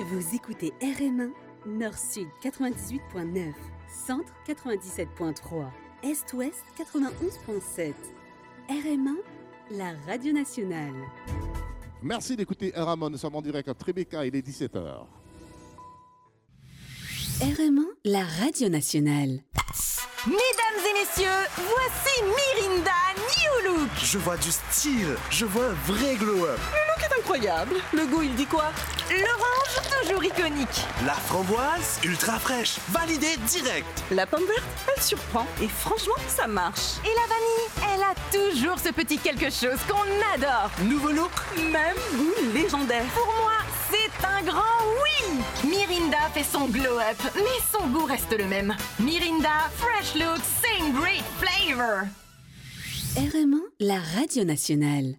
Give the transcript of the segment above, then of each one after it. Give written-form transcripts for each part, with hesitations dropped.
Vous écoutez RM1, Nord-Sud 98.9, Centre 97.3, Est-Ouest 91.7. RM1, la radio nationale. Merci d'écouter RM1, nous sommes en direct à Tribeca, il est 17h. RM1, la radio nationale. Mesdames et messieurs, voici Mirinda New Look. Je vois du style, je vois un vrai glow-up. Le look est incroyable. Le goût, il dit quoi? L'orange, toujours iconique. La framboise, ultra fraîche, validée direct. La pomme verte, elle surprend. Et franchement, ça marche. Et la vanille, elle a toujours ce petit quelque chose qu'on adore. Nouveau look, Même goût légendaire. Pour moi, c'est un grand oui. Mirinda fait son glow-up, mais son goût reste le même. Mirinda, fresh look, same great flavor. RM1, la radio nationale.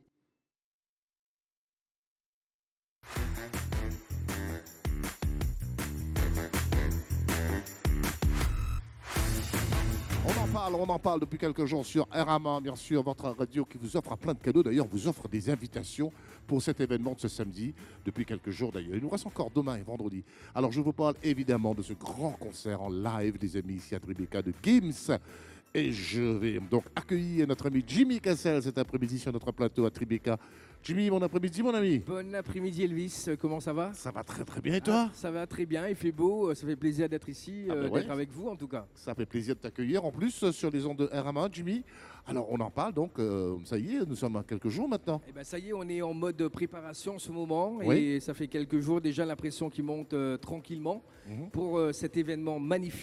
On en parle depuis quelques jours sur RM1, bien sûr, votre radio qui vous offre plein de cadeaux. D'ailleurs, vous offre des invitations pour cet événement de ce samedi, depuis quelques jours d'ailleurs. Il nous reste encore demain et vendredi. Alors, je vous parle évidemment de ce grand concert en live des amis ici à Tribeca de Gims. Et je vais donc accueillir notre ami Jimmy Cassel cet après-midi sur notre plateau à Tribeca. Jimmy, bon après-midi, mon ami. Bon après-midi Elvis, comment ça va? Ça va très très bien et toi? Ça va très bien, il fait beau, ça fait plaisir d'être ici, ouais. d'être avec vous en tout cas. Ça fait plaisir de t'accueillir en plus sur les ondes de RM1, Jimmy. Alors on en parle donc, ça y est, nous sommes à quelques jours maintenant. Et ben ça y est, on est en mode préparation en ce moment Oui. et ça fait quelques jours déjà l'impression qu'il monte tranquillement pour cet événement magnifique.